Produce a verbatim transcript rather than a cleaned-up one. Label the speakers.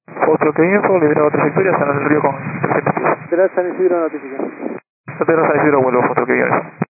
Speaker 1: Otro que info, liberado tres Victoria, San del Río con trescientos pies.
Speaker 2: Tras San Isidro notifica.
Speaker 1: Hotel San Isidro, vuelo, otro que viene.